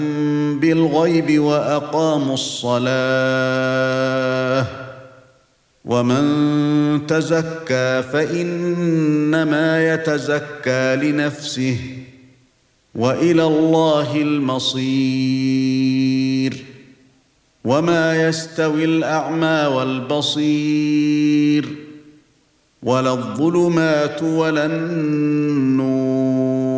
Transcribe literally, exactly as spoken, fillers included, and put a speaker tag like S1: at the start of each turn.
S1: بالغيب واقاموا الصلاه ومن تزكى فانما يتزكى لنفسه والى الله المصير وما يستوي الاعمى والبصير ولا الظلمات ولا النور